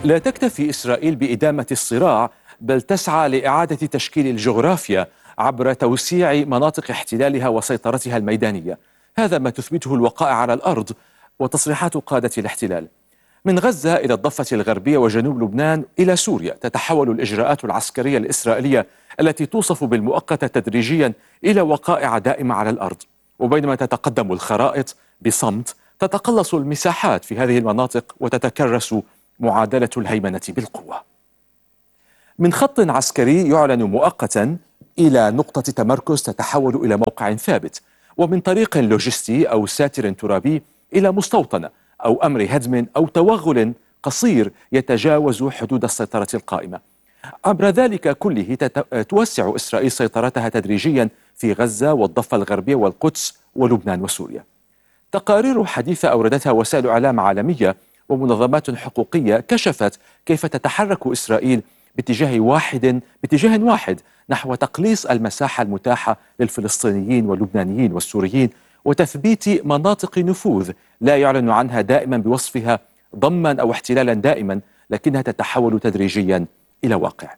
لا تكتفي إسرائيل بإدامة الصراع، بل تسعى لإعادة تشكيل الجغرافيا عبر توسيع مناطق احتلالها وسيطرتها الميدانية. هذا ما تثبته الوقائع على الأرض وتصريحات قادة الاحتلال. من غزة إلى الضفة الغربية وجنوب لبنان إلى سوريا، تتحول الإجراءات العسكرية الإسرائيلية التي توصف بالمؤقتة تدريجيا إلى وقائع دائمة على الأرض. وبينما تتقدم الخرائط بصمت، تتقلص المساحات في هذه المناطق وتتكرس معادلة الهيمنة بالقوة. من خط عسكري يعلن مؤقتا إلى نقطة تمركز تتحول إلى موقع ثابت، ومن طريق لوجستي أو ساتر ترابي إلى مستوطنة أو أمر هدم أو توغل قصير يتجاوز حدود السيطرة القائمة. عبر ذلك كله توسع إسرائيل سيطرتها تدريجيا في غزة والضفة الغربية والقدس ولبنان وسوريا. تقارير حديثة أوردتها وسائل إعلام عالمية ومنظمات حقوقية كشفت كيف تتحرك إسرائيل باتجاه واحد نحو تقليص المساحة المتاحة للفلسطينيين واللبنانيين والسوريين وتثبيت مناطق نفوذ لا يعلن عنها دائما بوصفها ضما أو احتلالا دائما، لكنها تتحول تدريجيا إلى واقع.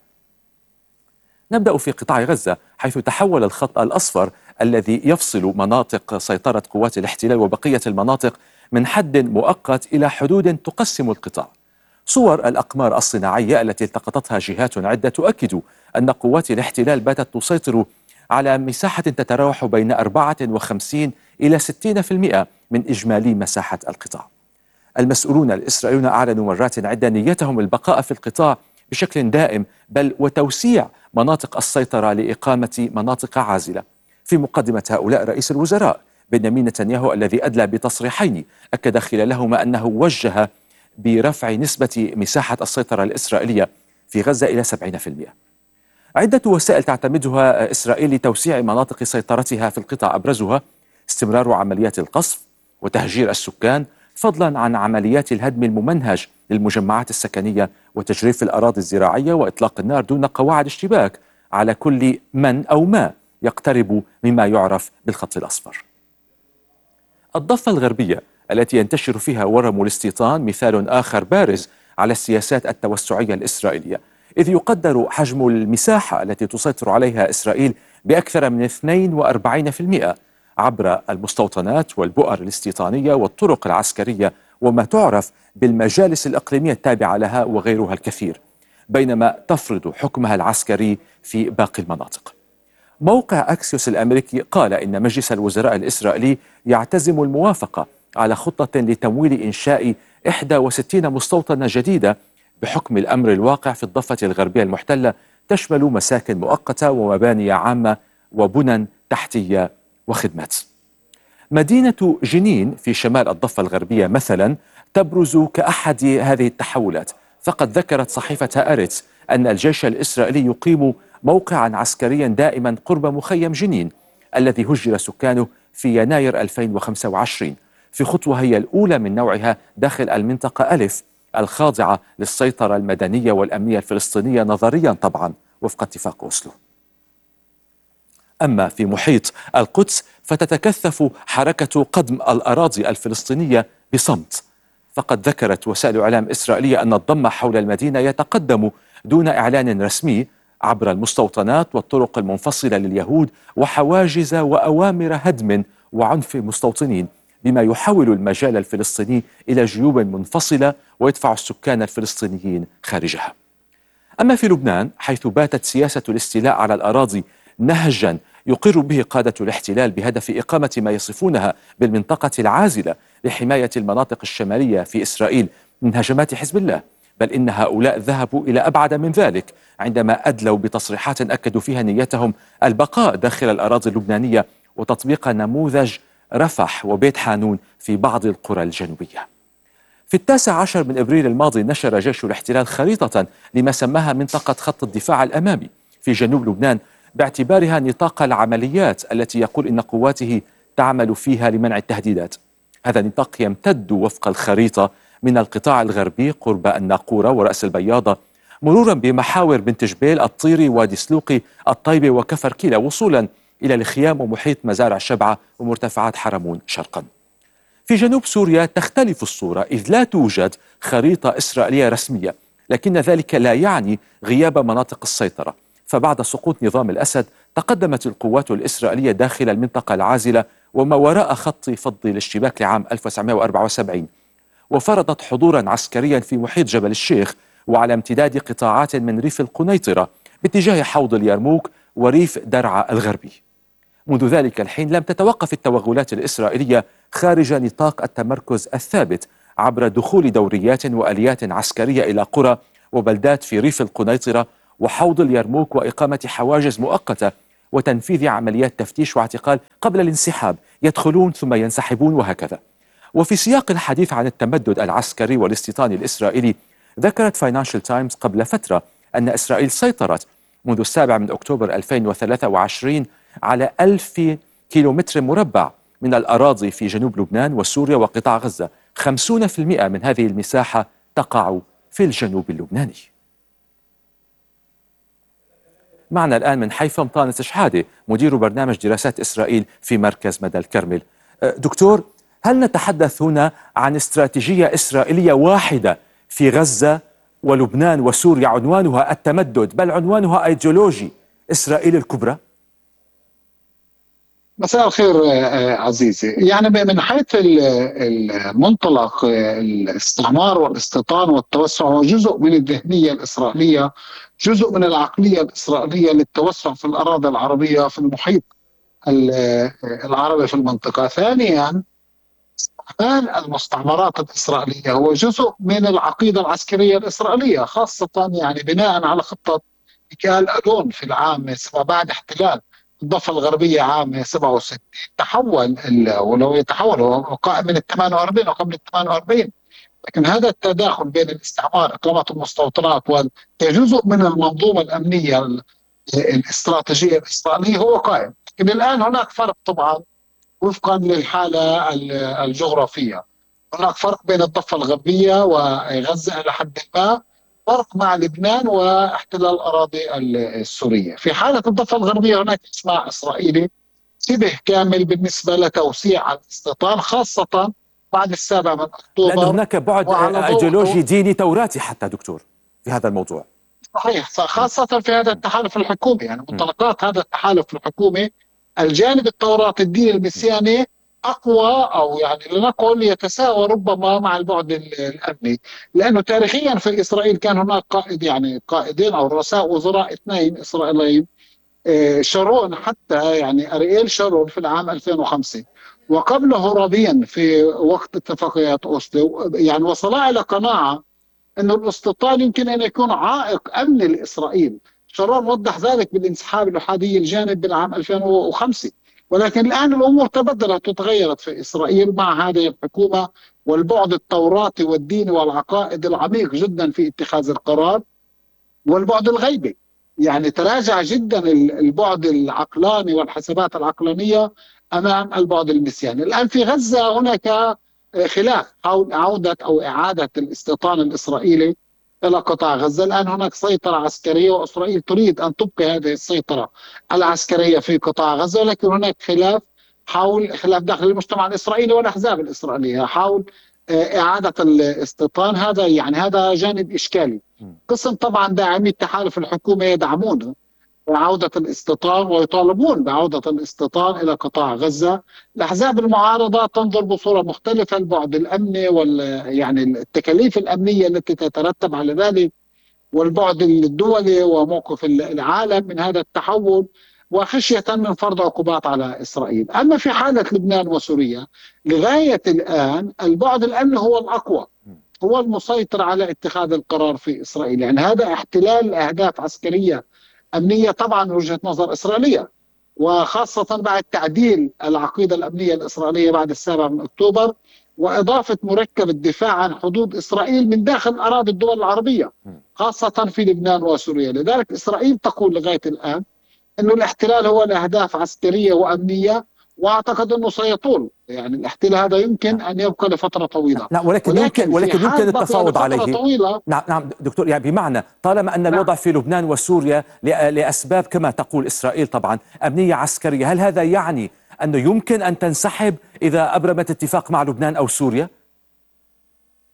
نبدأ في قطاع غزة، حيث تحول الخط الأصفر الذي يفصل مناطق سيطرة قوات الاحتلال وبقية المناطق من حد مؤقت إلى حدود تقسم القطاع. صور الأقمار الصناعية التي التقطتها جهات عدة تؤكد أن قوات الاحتلال باتت تسيطر على مساحة تتراوح بين 54 إلى 60% من إجمالي مساحة القطاع. المسؤولون الإسرائيليون أعلنوا مرات عدة نيتهم البقاء في القطاع بشكل دائم، بل وتوسيع مناطق السيطرة لإقامة مناطق عازلة. في مقدمة هؤلاء رئيس الوزراء بنيامين نتنياهو الذي أدلى بتصريحين أكد خلالهما أنه وجه برفع نسبة مساحة السيطرة الإسرائيلية في غزة إلى 70%. عدة وسائل تعتمدها إسرائيل لتوسيع مناطق سيطرتها في القطاع، أبرزها استمرار عمليات القصف وتهجير السكان، فضلا عن عمليات الهدم الممنهج للمجمعات السكنية وتجريف الأراضي الزراعية وإطلاق النار دون قواعد اشتباك على كل من أو ما يقترب مما يعرف بالخط الأصفر. الضفة الغربية التي ينتشر فيها ورم الاستيطان مثال آخر بارز على السياسات التوسعية الإسرائيلية، إذ يقدر حجم المساحة التي تسيطر عليها إسرائيل بأكثر من 42% عبر المستوطنات والبؤر الاستيطانية والطرق العسكرية وما تعرف بالمجالس الإقليمية التابعة لها وغيرها الكثير، بينما تفرض حكمها العسكري في باقي المناطق. موقع أكسيوس الأمريكي قال إن مجلس الوزراء الإسرائيلي يعتزم الموافقة على خطة لتمويل إنشاء 61 مستوطنة جديدة بحكم الأمر الواقع في الضفة الغربية المحتلة، تشمل مساكن مؤقتة ومباني عامة وبنى تحتية وخدمات. مدينة جنين في شمال الضفة الغربية مثلا تبرز كأحد هذه التحولات، فقد ذكرت صحيفة هآرتس أن الجيش الإسرائيلي يقيم موقعا عسكريا دائما قرب مخيم جنين الذي هجر سكانه في يناير 2025 في خطوة هي الأولى من نوعها داخل المنطقة ألف الخاضعة للسيطرة المدنية والأمنية الفلسطينية نظريا طبعا وفق اتفاق أوسلو. أما في محيط القدس فتتكثف حركة قدم الأراضي الفلسطينية بصمت، فقد ذكرت وسائل إعلام إسرائيلية أن الضم حول المدينة يتقدم دون إعلان رسمي عبر المستوطنات والطرق المنفصلة لليهود وحواجز وأوامر هدم وعنف مستوطنين، بما يحول المجال الفلسطيني إلى جيوب منفصلة ويدفع السكان الفلسطينيين خارجها. أما في لبنان حيث باتت سياسة الاستيلاء على الأراضي نهجا يقر به قادة الاحتلال بهدف إقامة ما يصفونها بالمنطقة العازلة لحماية المناطق الشمالية في إسرائيل من هجمات حزب الله، بل إن هؤلاء ذهبوا إلى أبعد من ذلك عندما أدلوا بتصريحات أكدوا فيها نيتهم البقاء داخل الأراضي اللبنانية وتطبيق نموذج رفح وبيت حانون في بعض القرى الجنوبية. في 19 من إبريل الماضي نشر جيش الاحتلال خريطة لما سماها منطقة خط الدفاع الأمامي في جنوب لبنان باعتبارها نطاق العمليات التي يقول إن قواته تعمل فيها لمنع التهديدات. هذا النطاق يمتد وفق الخريطة من القطاع الغربي قرب الناقورة ورأس البياضة مرورا بمحاور بنت جبيل الطيري وادي سلوقي الطيبة وكفر كيلا وصولا إلى الخيام ومحيط مزارع شبعة ومرتفعات حرمون شرقا. في جنوب سوريا تختلف الصورة إذ لا توجد خريطة إسرائيلية رسمية، لكن ذلك لا يعني غياب مناطق السيطرة. فبعد سقوط نظام الأسد تقدمت القوات الإسرائيلية داخل المنطقة العازلة وما وراء خط فض الاشتباك لعام 1974، وفرضت حضورا عسكريا في محيط جبل الشيخ وعلى امتداد قطاعات من ريف القنيطرة باتجاه حوض اليرموك وريف درعا الغربي. منذ ذلك الحين لم تتوقف التوغلات الإسرائيلية خارج نطاق التمركز الثابت عبر دخول دوريات وآليات عسكرية إلى قرى وبلدات في ريف القنيطرة وحوض اليرموك، وإقامة حواجز مؤقتة وتنفيذ عمليات تفتيش واعتقال قبل الانسحاب، يدخلون ثم ينسحبون وهكذا. وفي سياق الحديث عن التمدد العسكري والاستيطان الإسرائيلي، ذكرت فاينانشال تايمز قبل فترة أن إسرائيل سيطرت منذ 7 أكتوبر 2023 على 1000 كيلومتر مربع من الأراضي في جنوب لبنان وسوريا وقطاع غزة. 50% من هذه المساحة تقع في الجنوب اللبناني. معنا الآن من حيفا مطانس شحادة، مدير برنامج دراسات إسرائيل في مركز مدى الكرمل. دكتور، هل نتحدث هنا عن استراتيجية إسرائيلية واحدة في غزة ولبنان وسوريا عنوانها التمدد، بل عنوانها أيديولوجي إسرائيل الكبرى؟ مساء الخير عزيزي. يعني من حيث المنطلق، الاستعمار والاستيطان والتوسع هو جزء من الذهنية الإسرائيلية، جزء من العقلية الإسرائيلية للتوسع في الأراضي العربية في المحيط العربي في المنطقة. ثانيا، استعمال المستعمرات الإسرائيلية هو جزء من العقيدة العسكرية الإسرائيلية، خاصة يعني بناء على خطة ميكائيل ألون في العام بعد احتلال الضفة الغربية عام 67. تحول ولو يتحول هو قائم من ال 48 وقبل ال 48، لكن هذا التداخل بين الاستعمار، إقامة المستوطنات، وجزء من المنظومة الأمنية الاستراتيجية الإسرائيلية هو قائم. لكن الآن هناك فرق طبعا وفقا للحالة الجغرافية. هناك فرق بين الضفة الغربية وغزة إلى حد ما، فرق مع لبنان واحتلال الأراضي السورية. في حالة الضفة الغربية هناك إسماع إسرائيلي شبه كامل بالنسبة لتوسيع الاستيطان، خاصة بعد 7 أكتوبر، لأن هناك بعد أيديولوجي ديني توراتي حتى دكتور في هذا الموضوع. صحيح، خاصة في هذا التحالف الحكومي. يعني منطلقات هذا التحالف الحكومي الجانب التوراتي الديني المسياني أقوى، أو يعني لنقل يتساوى ربما مع البعد الأمني، لأنه تاريخيا في إسرائيل كان هناك قائد، يعني قائدين أو رؤساء وزراء 2 إسرائيليين، شارون، حتى يعني أرييل شارون في العام 2005، وقبله رابين في وقت اتفاقيات أوسلو. يعني وصلا إلى قناعة أن الاستيطان يمكن أن يكون عائق أمني لإسرائيل. شارون وضح ذلك بالانسحاب الأحادي الجانب بالعام 2005. ولكن الآن الأمور تبدلت وتغيرت في إسرائيل مع هذه الحكومة، والبعد التوراتي والديني والعقائد العميق جدا في اتخاذ القرار، والبعد الغيبي. يعني تراجع جدا البعد العقلاني والحسابات العقلانية أمام البعد المسياني. الآن في غزة هناك خلاف حول عودة أو إعادة الاستيطان الإسرائيلي إلى قطاع غزة. الآن هناك سيطرة عسكرية، وإسرائيل تريد أن تبقي هذه السيطرة العسكرية في قطاع غزة، ولكن هناك خلاف داخل المجتمع الإسرائيلي والأحزاب الإسرائيلية حول إعادة الاستيطان. هذا جانب إشكالي. قسم طبعا داعمي التحالف الحكومي يدعمون عودة الاستيطان ويطالبون بعودة الاستيطان إلى قطاع غزة. الأحزاب المعارضة تنظر بصورة مختلفة، البعد الأمني يعني التكاليف الأمنية التي تترتب على ذلك، والبعد الدولي وموقف العالم من هذا التحول، وخشية من فرض عقوبات على إسرائيل. أما في حالة لبنان وسوريا لغاية الآن البعد الأمني هو الأقوى، هو المسيطر على اتخاذ القرار في إسرائيل. يعني هذا احتلال أهداف عسكرية أمنية طبعا من وجهة نظر إسرائيلية، وخاصة بعد تعديل العقيدة الأمنية الإسرائيلية بعد 7 أكتوبر، وإضافة مركب الدفاع عن حدود إسرائيل من داخل أراضي الدول العربية، خاصة في لبنان وسوريا. لذلك إسرائيل تقول لغاية الآن أنه الاحتلال هو لأهداف عسكرية وأمنية، واعتقد انه سيطول. يعني الاحتلال هذا يمكن ان يبقى لفتره طويله. لا، ولكن يمكن التفاوض عليه. طويلة. نعم دكتور، يعني بمعنى طالما ان الوضع في لبنان وسوريا لاسباب كما تقول اسرائيل طبعا امنيه عسكريه، هل هذا يعني انه يمكن ان تنسحب اذا ابرمت اتفاق مع لبنان او سوريا؟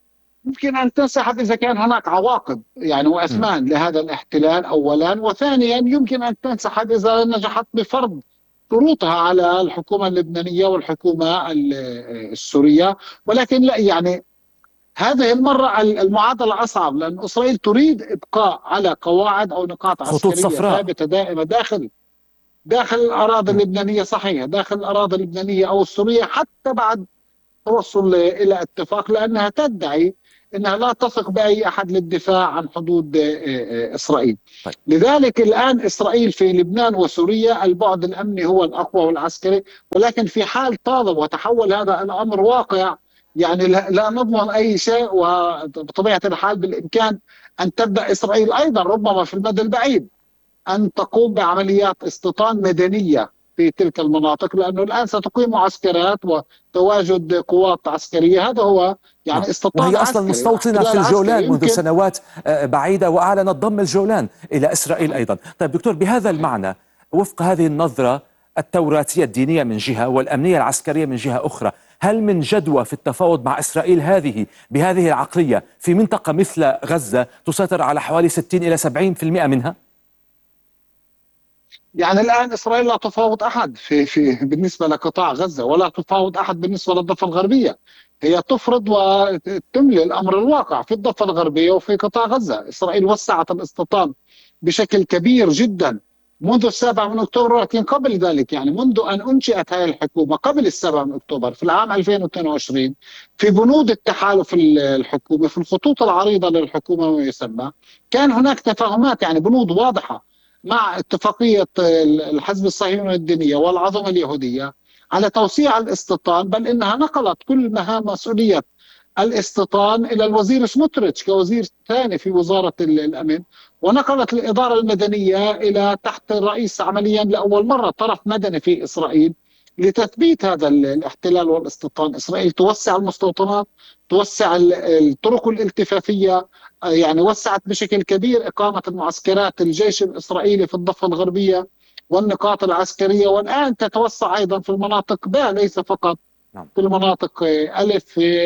يمكن أن تنسحب إذا كان هناك عواقب يعني مم. وأثمان لهذا الاحتلال أولا، وثانيا يمكن أن تنسحب إذا نجحت بفرض شروطها على الحكومة اللبنانية والحكومة السورية. ولكن لا يعني هذه المرة المعادلة أصعب، لأن إسرائيل تريد إبقاء على قواعد أو نقاط خطوط عسكرية صفراء. ثابتة دائمة داخل الأراضي مم. اللبنانية، صحيح داخل الأراضي اللبنانية أو السورية حتى بعد توصل إلى اتفاق، لأنها تدعي أنها لا تثق بأي أحد للدفاع عن حدود إسرائيل. طيب. لذلك الآن إسرائيل في لبنان وسوريا البعد الأمني هو الأقوى والعسكري، ولكن في حال طال وتحول هذا الأمر واقع يعني لا نضمن أي شيء، وبطبيعة الحال بالإمكان أن تبدأ إسرائيل أيضا ربما في المدى البعيد أن تقوم بعمليات استيطان مدنية في تلك المناطق، لأنه الآن ستقيم معسكرات وتواجد قوات عسكرية. هذا هو نعم، يعني استيطان وهي أصلا عسكري مستوطنة في واحتلال عسكري الجولان منذ يمكن. سنوات بعيدة، وأعلنت ضم الجولان إلى إسرائيل صحيح أيضا. طيب دكتور، بهذا صحيح. المعنى، وفق هذه النظرة التوراتية الدينية من جهة والأمنية العسكرية من جهة أخرى، هل من جدوى في التفاوض مع إسرائيل بهذه العقلية في منطقة مثل غزة تسيطر على حوالي 60 إلى 70% منها؟ يعني الآن إسرائيل لا تفاوض أحد في بالنسبة لقطاع غزة، ولا تفاوض أحد بالنسبة للضفة الغربية. هي تفرض وتملي الأمر الواقع في الضفة الغربية وفي قطاع غزة. إسرائيل وسعت الاستيطان بشكل كبير جدا منذ 7 من أكتوبر، ولكن قبل ذلك يعني منذ أن أنشئت هذه الحكومة قبل 7 من أكتوبر في العام 2022 في بنود التحالف الحكومي في الخطوط العريضة للحكومة ما يسمى، كان هناك تفاهمات يعني بنود واضحة مع اتفاقية الحزب الصهيوني الدينية والعظمة اليهودية على توسيع الاستيطان، بل إنها نقلت كل مهام مسؤولية الاستيطان إلى الوزير سموتريتش كوزير ثاني في وزارة الأمن، ونقلت الإدارة المدنية إلى تحت الرئيس عمليا لأول مرة طرف مدني في إسرائيل لتثبيت هذا الاحتلال والاستيطان. إسرائيل توسع المستوطنات، توسع الطرق الالتفافية، يعني وسعت بشكل كبير إقامة المعسكرات الجيش الإسرائيلي في الضفة الغربية والنقاط العسكرية، والآن تتوسع أيضا في المناطق ب ليس فقط نعم. في المناطق ألف.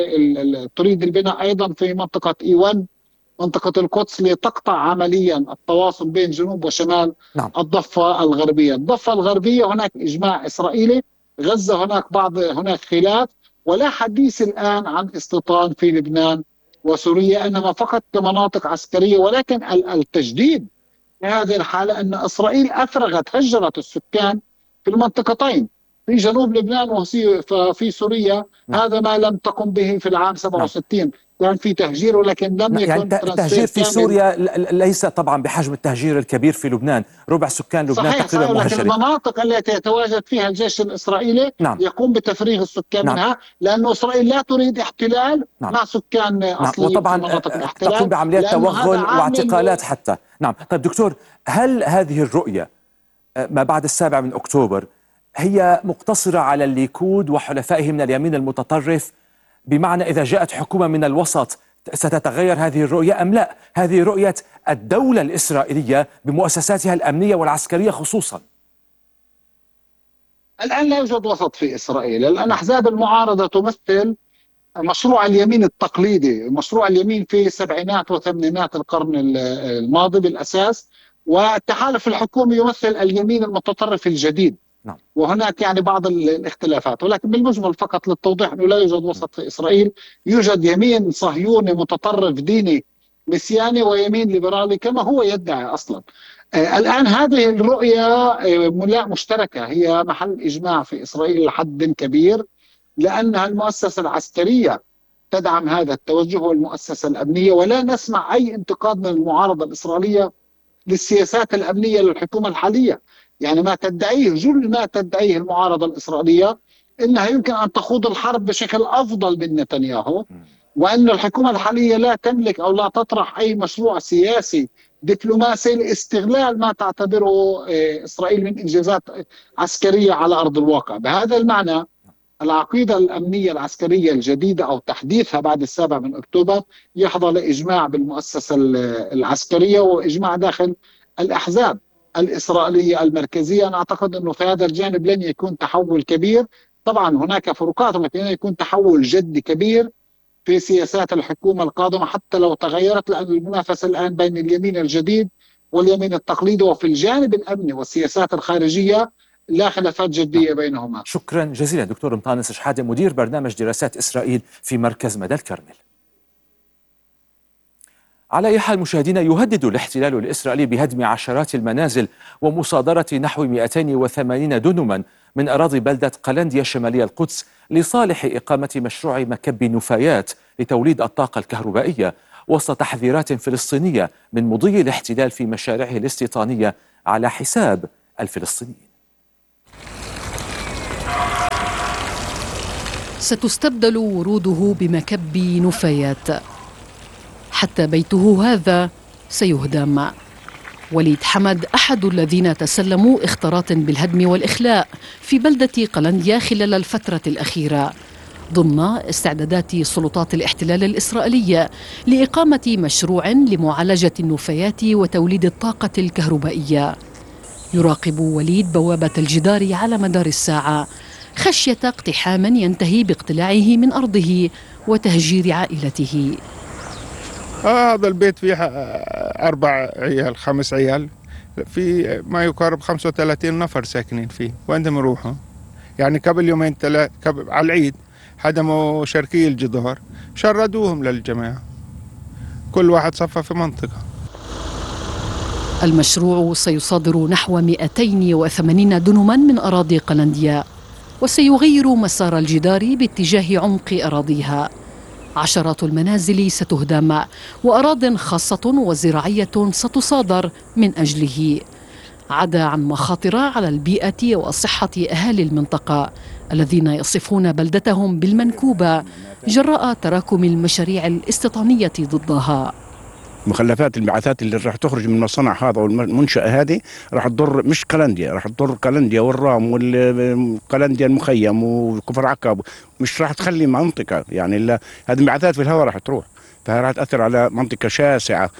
تريد البناء أيضا في منطقة إيوان منطقة القدس لتقطع عمليا التواصل بين جنوب وشمال نعم. الضفة الغربية. الضفة الغربية هناك إجماع إسرائيلي، غزة هناك خلاف، ولا حديث الآن عن استيطان في لبنان وسوريا، إنما فقط كمناطق عسكرية. ولكن التجديد في هذه الحالة أن إسرائيل هجرت السكان في المنطقتين في جنوب لبنان وفي سوريا. نعم. هذا ما لم تقم به في العام نعم. 67، كان في تهجير ولكن لم يعني يكن ترانسفير التهجير في كامل. سوريا ليس طبعا بحجم التهجير الكبير في لبنان، ربع سكان لبنان صحيح تقريبا صحيح، ولكن مهجرة. المناطق التي يتواجد فيها الجيش الإسرائيلي نعم. يقوم بتفريغ السكان نعم. منها، لأن إسرائيل لا تريد احتلال نعم. مع سكان نعم، أصليين في وطبعا مناطق تقوم الاحتلال، بعمليات لأنه هذا توغل عامل. واعتقالات حتى. نعم. طيب دكتور، هل هذه الرؤية ما بعد 7 من أكتوبر هي مقتصرة على الليكود وحلفائه من اليمين المتطرف؟ بمعنى إذا جاءت حكومة من الوسط ستتغير هذه الرؤية أم لا؟ هذه رؤية الدولة الإسرائيلية بمؤسساتها الأمنية والعسكرية خصوصا. الآن لا يوجد وسط في إسرائيل. الآن أحزاب المعارضة تمثل مشروع اليمين التقليدي، مشروع اليمين في سبعينات وثمانينات القرن الماضي بالأساس، والتحالف الحكومي يمثل اليمين المتطرف الجديد. نعم. وهناك يعني بعض الاختلافات، ولكن بالمجمل فقط للتوضيح أنه لا يوجد وسط في إسرائيل. يوجد يمين صهيوني متطرف ديني مسياني ويمين ليبرالي كما هو يدعي أصلا. الآن هذه الرؤية لا مشتركة، هي محل إجماع في إسرائيل لحد كبير، لأنها المؤسسة العسكرية تدعم هذا التوجه والمؤسسة الأمنية، ولا نسمع أي انتقاد من المعارضة الإسرائيلية للسياسات الأمنية للحكومة الحالية. يعني جل ما تدعيه المعارضة الإسرائيلية إنها يمكن أن تخوض الحرب بشكل أفضل من نتنياهو، وأن الحكومة الحالية لا تملك أو لا تطرح أي مشروع سياسي دبلوماسي لاستغلال ما تعتبره إسرائيل من إنجازات عسكرية على أرض الواقع. بهذا المعنى العقيدة الأمنية العسكرية الجديدة أو تحديثها بعد 7 من أكتوبر يحظى لإجماع بالمؤسسة العسكرية وإجماع داخل الأحزاب الإسرائيلية المركزية. أنا أعتقد أنه في هذا الجانب لن يكون تحول كبير. طبعا هناك فروقات، ولكن لن يكون تحول جدي كبير في سياسات الحكومة القادمة حتى لو تغيرت، لأن المنافسة الآن بين اليمين الجديد واليمين التقليدي، وفي الجانب الأمني والسياسات الخارجية لا خلافات جدية بينهما. شكرا جزيلا دكتور مطانس شحادة، مدير برنامج دراسات إسرائيل في مركز مدى الكرمل. على أي حال مشاهدينا، يهدد الاحتلال الإسرائيلي بهدم عشرات المنازل ومصادرة نحو 280 دنما من أراضي بلدة قلنديا شمالية القدس لصالح إقامة مشروع مكب نفايات لتوليد الطاقة الكهربائية، وسط تحذيرات فلسطينية من مضي الاحتلال في مشاريعه الاستيطانية على حساب الفلسطينيين. ستستبدل وروده بمكب نفايات، حتى بيته هذا سيهدم. وليد حمد أحد الذين تسلموا اختارات بالهدم والإخلاء في بلدة قلنديا خلال الفترة الأخيرة، ضمن استعدادات سلطات الاحتلال الإسرائيلية لإقامة مشروع لمعالجة النفايات وتوليد الطاقة الكهربائية. يراقب وليد بوابة الجدار على مدار الساعة خشية اقتحام ينتهي باقتلاعه من أرضه وتهجير عائلته. هذا البيت فيه 4 عيال 5 عيال، في ما يقارب 35 نفر ساكنين فيه. وين بدهم يروحوا؟ يعني قبل يومين 3 على العيد هدموا شركي الجدار، شردوهم للجماعة، كل واحد صفى في منطقة. المشروع سيصادر نحو 280 دنما من أراضي قلنديا، وسيغير مسار الجدار باتجاه عمق أراضيها. عشرات المنازل ستهدم وأراضٍ خاصة وزراعية ستصادر من أجله، عدا عن مخاطر على البيئة وصحة أهالي المنطقة الذين يصفون بلدتهم بالمنكوبة جراء تراكم المشاريع الاستيطانية ضدها. مخلفات البعثات اللي راح تخرج من المصنع هذا والمنشأة هذه راح تضر مش قلنديا، راح تضر قلنديا والرام والقلنديا المخيم وكفر عقاب، مش راح تخلي منطقة، يعني هذه البعثات في الهواء راح تروح، فراح تأثر على منطقة شاسعة.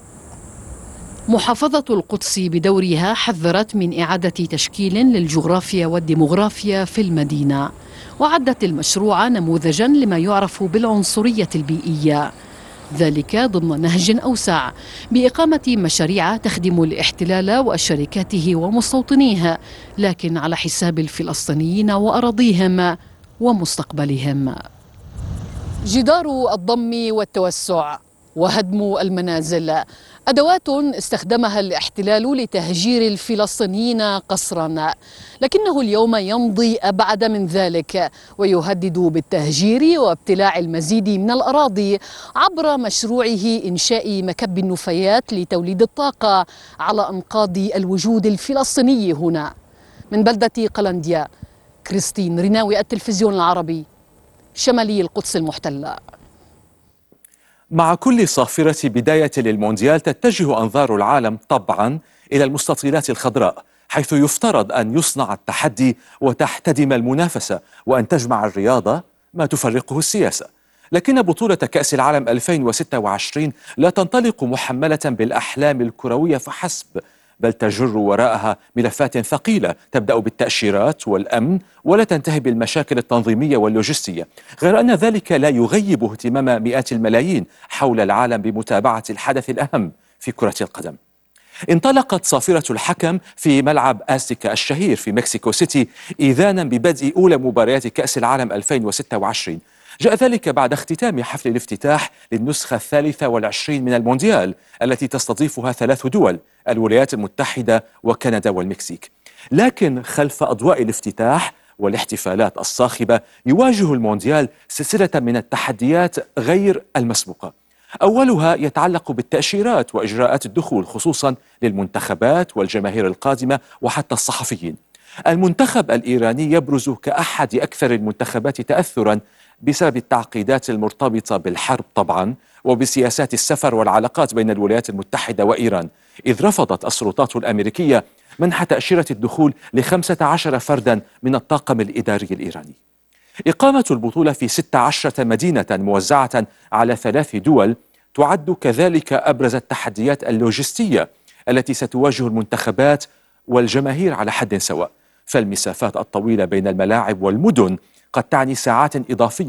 محافظة القدس بدورها حذرت من إعادة تشكيل للجغرافيا والديمغرافيا في المدينة، وعدت المشروع نموذجا لما يعرف بالعنصرية البيئية، ذلك ضمن نهج أوسع بإقامة مشاريع تخدم الاحتلال وشركاته ومستوطنيه، لكن على حساب الفلسطينيين وأراضيهم ومستقبلهم. جدار الضم والتوسع وهدم المنازل أدوات استخدمها الاحتلال لتهجير الفلسطينيين قسرا، لكنه اليوم يمضي أبعد من ذلك ويهدد بالتهجير وابتلاع المزيد من الأراضي عبر مشروعه إنشاء مكب النفايات لتوليد الطاقة على أنقاض الوجود الفلسطيني هنا. من بلدة قلنديا، كريستين ريناوي، التلفزيون العربي، شمالي القدس المحتلة. مع كل صافرة بداية للمونديال تتجه أنظار العالم طبعا إلى المستطيلات الخضراء، حيث يفترض أن يصنع التحدي وتحتدم المنافسة وأن تجمع الرياضة ما تفرقه السياسة. لكن بطولة كأس العالم 2026 لا تنطلق محملة بالأحلام الكروية فحسب، بل تجر وراءها ملفات ثقيلة تبدأ بالتأشيرات والأمن ولا تنتهي بالمشاكل التنظيمية واللوجستية، غير أن ذلك لا يغيب اهتمام مئات الملايين حول العالم بمتابعة الحدث الأهم في كرة القدم. انطلقت صافرة الحكم في ملعب آستيكا الشهير في مكسيكو سيتي إذانا ببدء أولى مباريات كأس العالم 2026. جاء ذلك بعد اختتام حفل الافتتاح للنسخة 23 من المونديال التي تستضيفها 3 دول: الولايات المتحدة وكندا والمكسيك. لكن خلف أضواء الافتتاح والاحتفالات الصاخبة يواجه المونديال سلسلة من التحديات غير المسبوقة. أولها يتعلق بالتأشيرات وإجراءات الدخول، خصوصا للمنتخبات والجماهير القادمة وحتى الصحفيين. المنتخب الإيراني يبرز كأحد أكثر المنتخبات تأثرا بسبب التعقيدات المرتبطة بالحرب طبعا، وبسياسات السفر والعلاقات بين الولايات المتحدة وإيران، إذ رفضت السلطات الأمريكية منح تأشيرة الدخول ل15 فردا من الطاقم الإداري الإيراني. إقامة البطولة في 16 مدينة موزعة على 3 دول تعد كذلك أبرز التحديات اللوجستية التي ستواجه المنتخبات والجماهير على حد سواء، فالمسافات الطويلة بين الملاعب والمدن قد تعني ساعات إضافية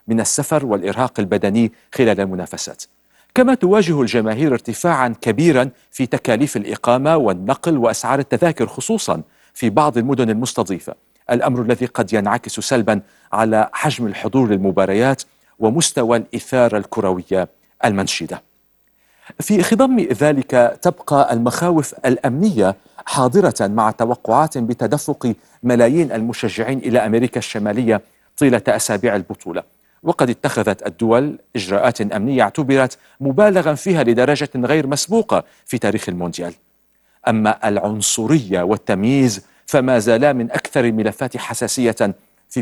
من السفر والإرهاق البدني خلال المنافسات. كما تواجه الجماهير ارتفاعا كبيرا في تكاليف الإقامة والنقل وأسعار التذاكر خصوصا في بعض المدن المستضيفة، الأمر الذي قد ينعكس سلبا على حجم الحضور للمباريات ومستوى الإثارة الكروية المنشدة. في خضم ذلك تبقى المخاوف الأمنية حاضرة مع توقعات بتدفق ملايين المشجعين إلى أمريكا الشمالية طيلة أسابيع البطولة، وقد اتخذت الدول إجراءات أمنية اعتبرت مبالغا فيها لدرجة غير مسبوقة في تاريخ المونديال. أما العنصرية والتمييز فما زالا من أكثر الملفات حساسية